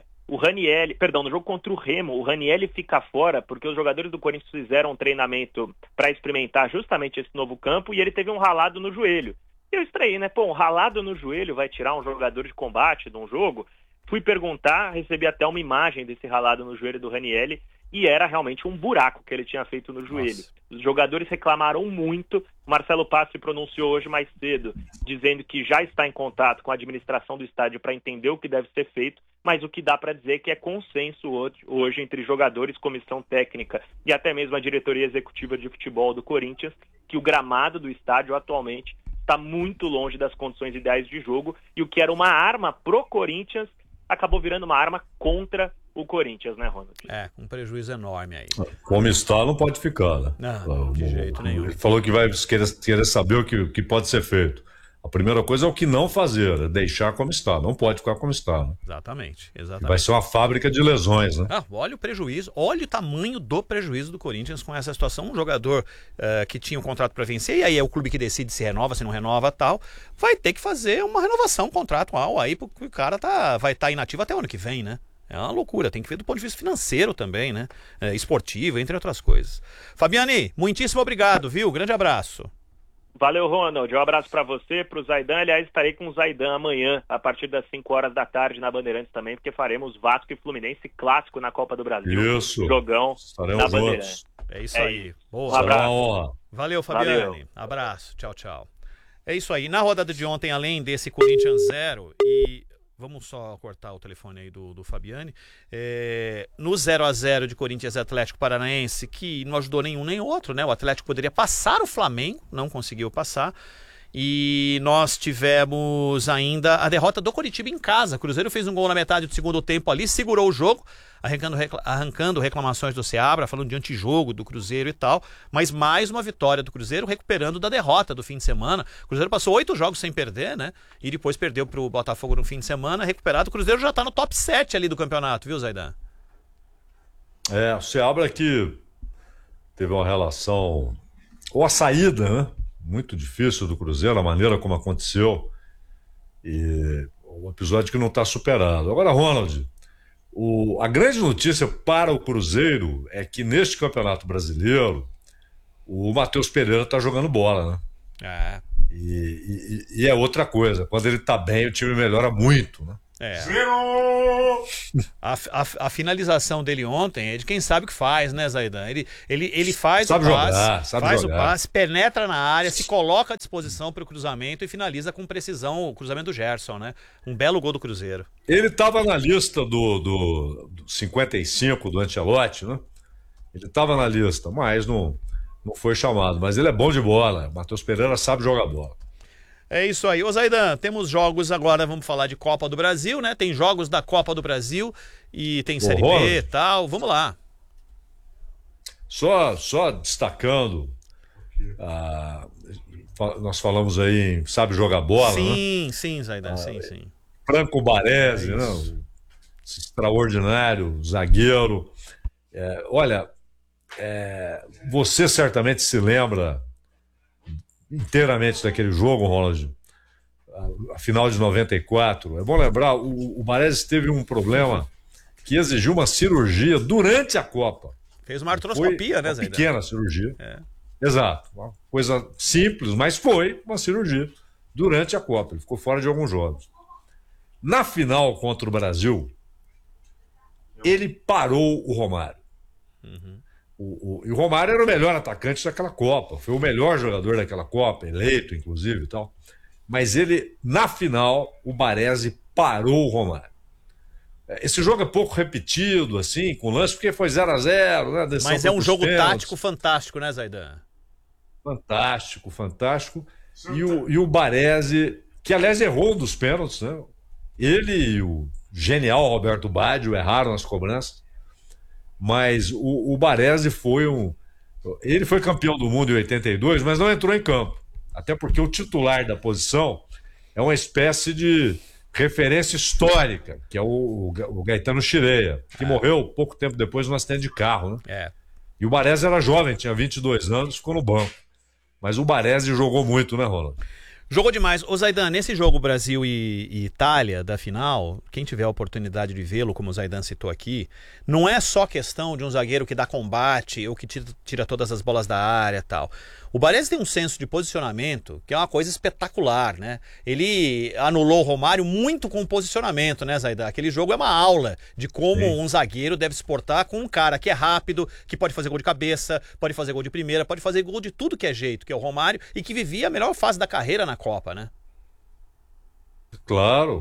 no jogo contra o Remo, o Ranieri fica fora porque os jogadores do Corinthians fizeram um treinamento para experimentar justamente esse novo campo e ele teve um ralado no joelho. Eu estranhei, né? Um ralado no joelho vai tirar um jogador de combate de um jogo? Fui perguntar, recebi até uma imagem desse ralado no joelho do Ranieri e era realmente um buraco que ele tinha feito no joelho. Nossa. Os jogadores reclamaram muito. Marcelo Paz se pronunciou hoje mais cedo, dizendo que já está em contato com a administração do estádio para entender o que deve ser feito, mas o que dá para dizer é que é consenso hoje entre jogadores, comissão técnica e até mesmo a diretoria executiva de futebol do Corinthians, que o gramado do estádio atualmente está muito longe das condições ideais de jogo e o que era uma arma pro Corinthians acabou virando uma arma contra o Corinthians, né, Ronald? Um prejuízo enorme aí. Como está, não pode ficar, né? Não, de jeito nenhum. Ele falou que vai querer saber o que pode ser feito. A primeira coisa é o que não fazer, é deixar como está. Não pode ficar como está. Né? Exatamente. Vai ser uma fábrica de lesões, né? Olha o prejuízo, olha o tamanho do prejuízo do Corinthians com essa situação. Um jogador que tinha um contrato para vencer, e aí é o clube que decide se renova, se não renova, tal, vai ter que fazer uma renovação contratual aí, porque o cara vai estar inativo até o ano que vem, né? É uma loucura, tem que ver do ponto de vista financeiro também, né? Esportivo, entre outras coisas. Fabiane, muitíssimo obrigado, viu? Grande abraço. Valeu, Ronald. Um abraço para você, para o Zaidan. Aliás, estarei com o Zaidan amanhã, a partir das 5 horas da tarde, na Bandeirantes também, porque faremos Vasco e Fluminense clássico na Copa do Brasil. Isso. Jogão estaremos na Bandeirantes. É isso aí. Boa. Um abraço. Honra. Valeu, Fabiane. Valeu. Abraço. Tchau, tchau. É isso aí. Na rodada de ontem, além desse Corinthians 0 e... Vamos só cortar o telefone aí do Fabiane. No 0-0 de Corinthians e Atlético Paranaense, que não ajudou nenhum nem outro, né? O Atlético poderia passar o Flamengo, não conseguiu passar. E nós tivemos ainda a derrota do Coritiba em casa. O Cruzeiro fez um gol na metade do segundo tempo ali, segurou o jogo, arrancando reclamações do Seabra, falando de antijogo do Cruzeiro e tal. Mas mais uma vitória do Cruzeiro, recuperando da derrota do fim de semana. O Cruzeiro passou 8 jogos sem perder, né? E depois perdeu pro Botafogo no fim de semana, recuperado. O Cruzeiro já tá no top 7 ali do campeonato, viu, Zaidan? O Seabra que teve uma relação, ou a saída, né? Muito difícil do Cruzeiro, a maneira como aconteceu, e um episódio que não está superado. Agora, Ronald, a grande notícia para o Cruzeiro é que neste Campeonato Brasileiro o Matheus Pereira está jogando bola, né? E é outra coisa, quando ele está bem o time melhora muito, né? 0! A finalização dele ontem é de quem sabe o que faz, né, Zaidan? Ele faz sabe o passe, jogar, sabe o passe, penetra na área, se coloca à disposição para o cruzamento e finaliza com precisão o cruzamento do Gerson, né? Um belo gol do Cruzeiro. Ele estava na lista do 55 do Ancelotti, né? Ele estava na lista, mas não foi chamado. Mas ele é bom de bola. Matheus Pereira sabe jogar bola. É isso aí. Ô Zaidan, temos jogos agora, vamos falar de Copa do Brasil, né? Tem jogos da Copa do Brasil e tem Série B e tal. Vamos lá. Só destacando, nós falamos aí, sabe jogar bola, sim, né? Sim, Zaidan, sim. Franco Baresi, né? Extraordinário, zagueiro. Olha, você certamente se lembra inteiramente daquele jogo, Ronald, a final de 94. É bom lembrar, o Baresi teve um problema que exigiu uma cirurgia durante a Copa. Fez uma artroscopia, né, Zé? Pequena cirurgia. Exato. Uma coisa simples, mas foi uma cirurgia durante a Copa. Ele ficou fora de alguns jogos. Na final contra o Brasil, ele parou o Romário. E o Romário era o melhor atacante daquela Copa, foi o melhor jogador daquela Copa, eleito inclusive e tal. Mas ele, na final, o Baresi parou o Romário. Esse jogo é pouco repetido, assim, com lance, porque foi 0-0, né? Mas é um jogo tático fantástico, né, Zaidan? Fantástico. E o Baresi, que aliás errou um dos pênaltis, né? Ele e o genial Roberto Baggio erraram as cobranças. Mas o Baresi ele foi campeão do mundo em 82, mas não entrou em campo. Até porque o titular da posição é uma espécie de referência histórica, que é o Gaetano Scirea, que morreu pouco tempo depois num acidente de carro, né? E o Baresi era jovem, tinha 22 anos, ficou no banco. Mas o Baresi jogou muito, né, Ronald? Jogou demais. Ô Zaidan, nesse jogo Brasil e Itália da final, quem tiver a oportunidade de vê-lo, como o Zaidan citou aqui, não é só questão de um zagueiro que dá combate ou que tira todas as bolas da área e tal. O Baresi tem um senso de posicionamento que é uma coisa espetacular, né? Ele anulou o Romário muito com o posicionamento, né, Zaidan? Aquele jogo é uma aula de como um zagueiro deve se portar com um cara que é rápido, que pode fazer gol de cabeça, pode fazer gol de primeira, pode fazer gol de tudo que é jeito, que é o Romário, e que vivia a melhor fase da carreira na Copa, né? Claro.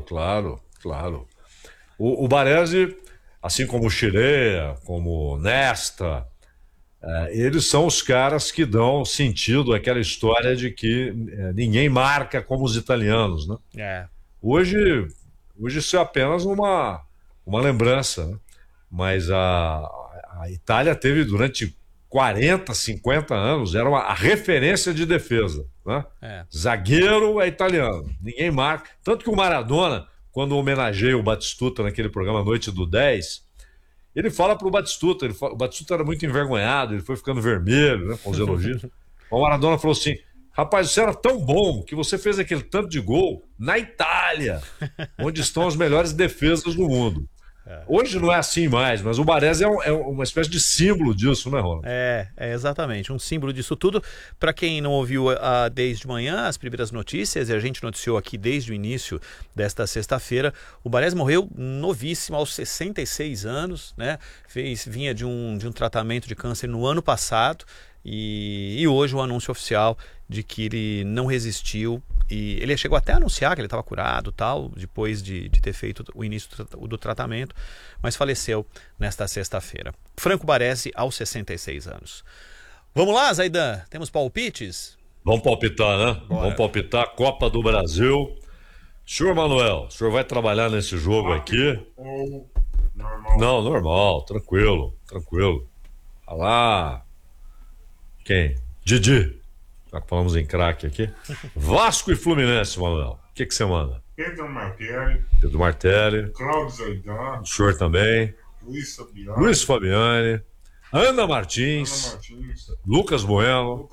O Baresi, assim como o Scirea, como o Nesta, eles são os caras que dão sentido àquela história de que ninguém marca como os italianos, né? Hoje isso é apenas uma lembrança, né? Mas a Itália teve durante 40, 50 anos, era a referência de defesa, né? Zagueiro é italiano, ninguém marca. Tanto que o Maradona, quando homenageia o Batistuta naquele programa Noite do 10, ele fala pro Batistuta, o Batistuta era muito envergonhado, ele foi ficando vermelho, né, com os elogios. O Maradona falou assim: rapaz, você era tão bom que você fez aquele tanto de gol na Itália, onde estão as melhores defesas do mundo. Hoje não é assim mais, mas o Baresi é uma espécie de símbolo disso, né, Ronald? É exatamente, um símbolo disso tudo. Para quem não ouviu desde manhã as primeiras notícias, e a gente noticiou aqui desde o início desta sexta-feira, o Baresi morreu novíssimo, aos 66 anos, né? Vinha de um tratamento de câncer no ano passado, e hoje o anúncio oficial de que ele não resistiu. E ele chegou até a anunciar que ele estava curado, tal, depois de ter feito o início do tratamento, mas faleceu nesta sexta-feira. Franco Baresi, aos 66 anos. Vamos lá, Zaidan? Temos palpites? Vamos palpitar, né? Bora. Vamos palpitar. Copa do Brasil. Senhor Manuel, o senhor vai trabalhar nesse jogo aqui? Normal. Não, normal, tranquilo. Olha lá. Quem? Didi. Já que falamos em craque aqui. Vasco e Fluminense, Manuel. O que você manda? Pedro Martelli. Cláudio Zaidan. O senhor também. Luiz Fabiani. Ana Martins. Lucas Bueno.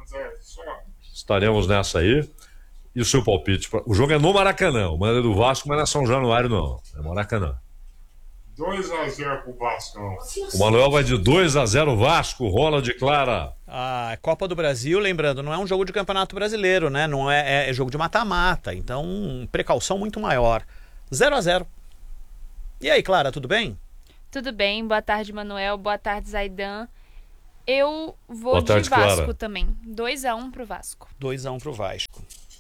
Estaremos nessa aí. E o seu palpite? O jogo é no Maracanã. O mando é do Vasco, mas não é São Januário, não. É Maracanã. 2-0 pro Vasco. O Manuel vai de 2-0 Vasco. Ronald declara. A Copa do Brasil, lembrando, não é um jogo de Campeonato Brasileiro, né? Não é jogo de mata-mata. Então, precaução muito maior. 0-0. E aí, Clara, tudo bem? Tudo bem, boa tarde, Manuel, boa tarde, Zaidan. Eu vou Boa tarde, de Vasco Clara. também. 2-1 pro Vasco. 2-1 pro Vasco.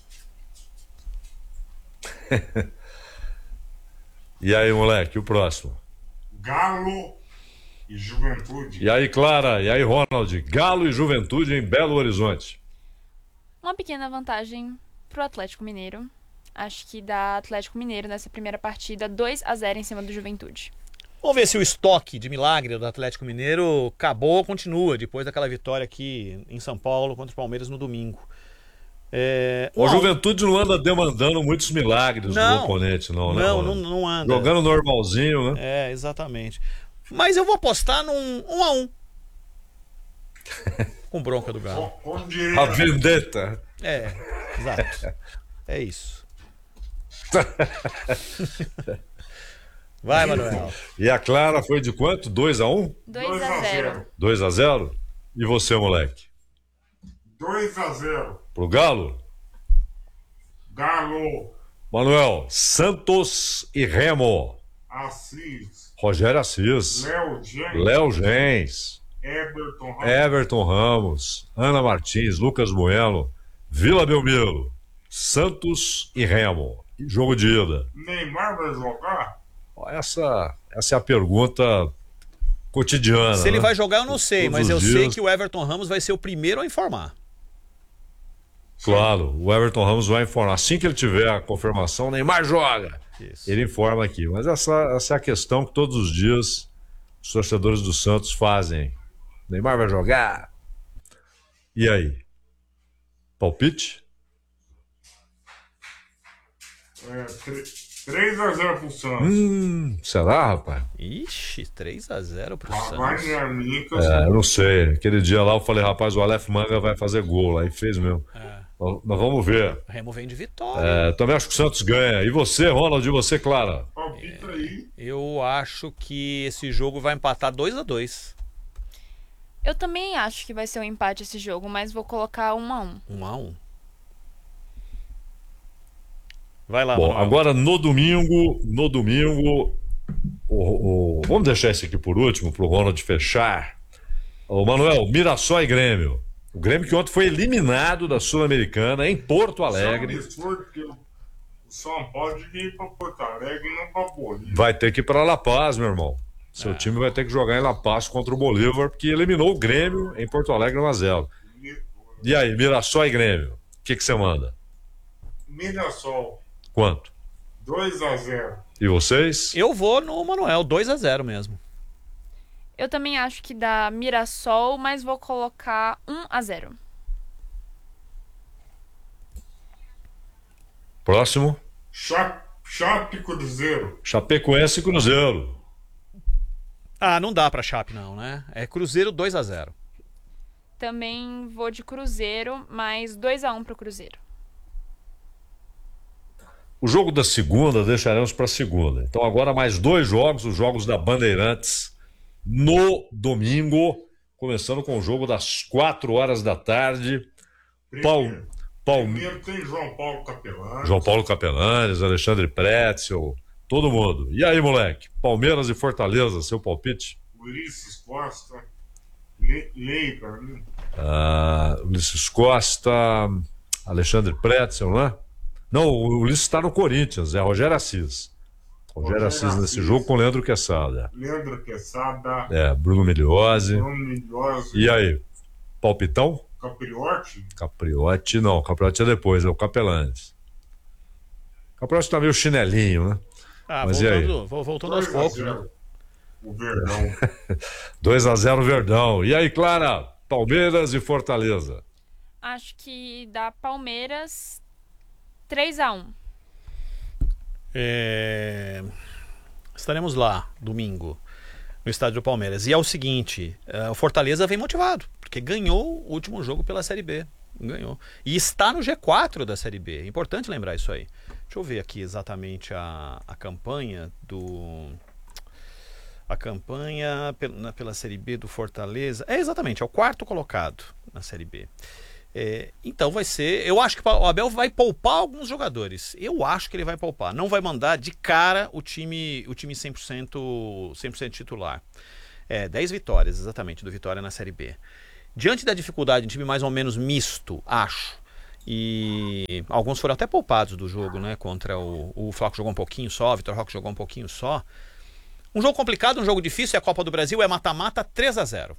E aí, moleque, o próximo? Galo e Juventude. E aí, Clara? E aí, Ronald? Galo e Juventude em Belo Horizonte. Uma pequena vantagem pro Atlético Mineiro. Acho que dá Atlético Mineiro nessa primeira partida 2-0 em cima do Juventude. Vamos ver se o estoque de milagre do Atlético Mineiro acabou ou continua depois daquela vitória aqui em São Paulo contra o Palmeiras no domingo. O Juventude não anda demandando muitos milagres do oponente, não, né? Não anda. Jogando normalzinho, né? Exatamente. Mas eu vou apostar num 1-1. Com bronca do Galo. A vendetta. Exato. É isso. Vai, Manuel. E a Clara foi de quanto? 2-1? 2-0. 2-0? E você, moleque? 2-0. Pro Galo? Galo. Manuel, Santos e Remo. Assis. Rogério Assis. Léo Gens. Everton Ramos. Ana Martins. Lucas Bueno. Vila Belmiro. Santos e Remo. Jogo de ida. Neymar vai jogar? Essa é a pergunta cotidiana. Se ele né? vai jogar, eu não sei, Todos mas eu os sei dias. que o Everton Ramos vai ser o primeiro a informar. Claro, o Everton Ramos vai informar. Assim que ele tiver a confirmação, Neymar joga. Isso. Ele informa aqui. Mas essa é a questão que todos os dias os torcedores do Santos fazem. Neymar vai jogar. E aí? Palpite? 3-0 pro Santos. Será, rapaz? Ixi, 3-0 pro Santos. Eu não sei. Aquele dia lá eu falei, rapaz, o Aleph Manga vai fazer gol. Aí fez mesmo. Mas vamos ver. O Remo vem de vitória. Também acho que o Santos ganha. E você, Ronald? E você, Clara? Palpita aí. Eu acho que esse jogo vai empatar 2-2. Eu também acho que vai ser um empate esse jogo, mas vou colocar 1-1. 1-1. Vai lá, Bom, Manuel. agora no domingo, vamos deixar esse aqui por último, pro Ronald fechar. O Manuel, Mirassol e Grêmio. O Grêmio que ontem foi eliminado da Sul-Americana em Porto Alegre. O São Paulo de ir para Porto Alegre e não para Bolívia. Vai ter que ir para La Paz, meu irmão. Seu time vai ter que jogar em La Paz contra o Bolívar, porque eliminou o Grêmio em Porto Alegre 1-0. E aí, Mirassol e Grêmio, o que você manda? Mirassol. Quanto? 2-0. E vocês? Eu vou no Manuel, 2-0 mesmo. Eu também acho que dá Mirassol, mas vou colocar 1-0. Próximo? Chape Cruzeiro. Chapecoense e Cruzeiro. Não dá pra Chape não, né? É Cruzeiro 2-0. Também vou de Cruzeiro, mas 2-1 pro Cruzeiro. O jogo da segunda deixaremos para segunda. Então agora mais 2 jogos, os jogos da Bandeirantes no domingo, começando com o jogo das 4 horas da tarde. Primeiro tem João Paulo Capelanes, Alexandre Pretzel, todo mundo. E aí, moleque? Palmeiras e Fortaleza, seu palpite? Ulisses Costa, Lei para mim. Ulisses Costa, Alexandre Pretzel, né? Não, o Ulisses está no Corinthians, é Rogério Assis. Rogério Assis nesse jogo com Leandro Quesada. Bruno Migliozzi. E aí, palpitão? Capriotti não, Capriotti é depois, é o Capelanes. Capriotti tá meio chinelinho, né? Mas voltando aos poucos, né? O Verdão. 2-0 Verdão. E aí, Clara? Palmeiras e Fortaleza. Acho que dá Palmeiras 3-1. Estaremos lá, domingo, no estádio do Palmeiras. E é o seguinte, o Fortaleza vem motivado, porque ganhou o último jogo pela Série B. Ganhou. E está no G4 da Série B. É importante lembrar isso aí. Deixa eu ver aqui exatamente a campanha do... A campanha pela Série B do Fortaleza. Exatamente, é o 4º colocado na Série B. Então vai ser... Eu acho que o Abel vai poupar alguns jogadores. Eu acho que ele vai poupar. Não vai mandar de cara o time 100% titular. 10 vitórias, exatamente, do Vitória na Série B. Diante da dificuldade, um time mais ou menos misto, acho. E alguns foram até poupados do jogo, né? Contra o Flaco jogou um pouquinho só, o Vitor Roque jogou um pouquinho só. Um jogo complicado, um jogo difícil, é a Copa do Brasil, é mata-mata, 3-0.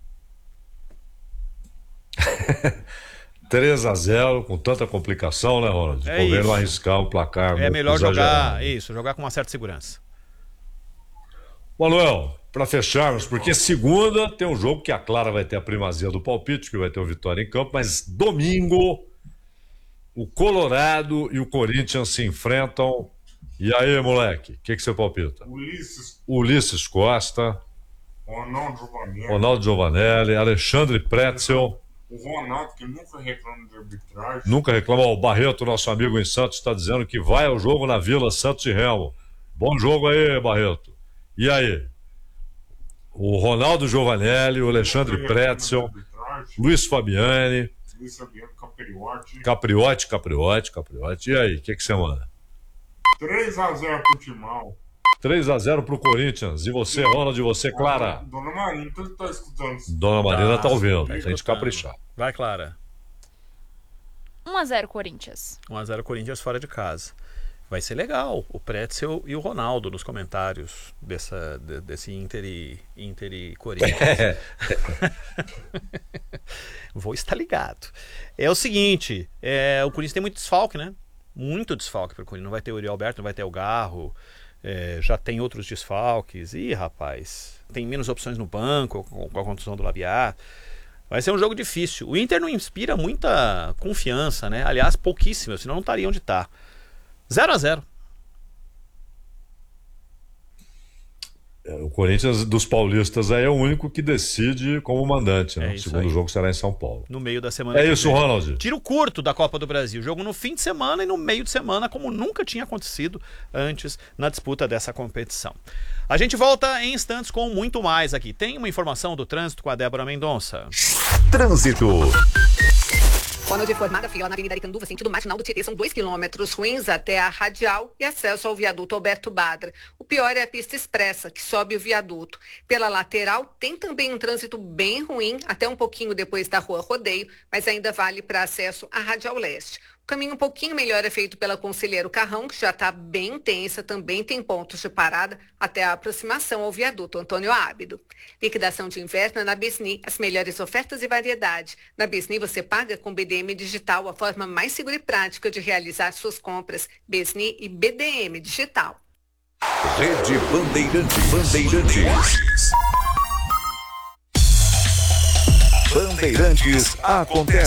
3-0, com tanta complicação, né, Ronald? Convém não arriscar um placar. É melhor jogar com uma certa segurança. Manuel, para fecharmos, porque segunda tem um jogo que a Clara vai ter a primazia do palpite, que vai ter o Vitória em campo, mas domingo o Colorado e o Corinthians se enfrentam. E aí, moleque, o que você palpita? Ulisses Costa, Ronaldo Giovanelli, Alexandre Pretzel. O Ronaldo, que nunca reclama de arbitragem. Nunca reclama. O Barreto, nosso amigo em Santos, está dizendo que vai ao jogo na Vila Santos e Remo. Bom jogo aí, Barreto. E aí? O Ronaldo Giovanelli, o Alexandre Pretzel, Luiz Fabiani, Capriotti. E aí, o que você manda? 3-0 pro Timão. 3-0 pro Corinthians. E você, Ronald, e você, Clara? Dona Marina, que ele tá escutando. Dona Marina tá ouvindo, pra gente caprichar. Vai, Clara. 1-0 Corinthians. 1-0 Corinthians fora de casa. Vai ser legal o Pretzel e o Ronaldo nos comentários desse Inter e Corinthians. Vou estar ligado. É o seguinte, o Corinthians tem muito desfalque, né? Muito desfalque para o Corinthians. Não vai ter o Uri Alberto, não vai ter o Garro. Já tem outros desfalques. Ih, rapaz, tem menos opções no banco com a contusão do Labiat. Vai ser um jogo difícil. O Inter não inspira muita confiança, né? Aliás, pouquíssima, senão não estaria onde está. 0-0. O Corinthians dos paulistas aí é o único que decide como mandante, né? O segundo jogo será em São Paulo. No meio da semana. É isso, Ronald. Tiro curto da Copa do Brasil. Jogo no fim de semana e no meio de semana, como nunca tinha acontecido antes na disputa dessa competição. A gente volta em instantes com muito mais aqui. Tem uma informação do trânsito com a Débora Mendonça. Trânsito. Ronald, formada fila na Avenida Aricanduva, sentido Marginal do Tietê, são 2 quilômetros ruins até a Radial e acesso ao viaduto Alberto Badra. O pior é a pista expressa, que sobe o viaduto. Pela lateral, tem também um trânsito bem ruim, até um pouquinho depois da Rua Rodeio, mas ainda vale para acesso à Radial Leste. O caminho um pouquinho melhor é feito pela Conselheiro Carrão, que já está bem intensa, também tem pontos de parada até a aproximação ao viaduto Antônio Ábido. Liquidação de inverno na Bisni, as melhores ofertas e variedade. Na Bisni você paga com BDM Digital, a forma mais segura e prática de realizar suas compras. Bisni e BDM Digital. Rede Bandeirantes. Bandeirantes acontece.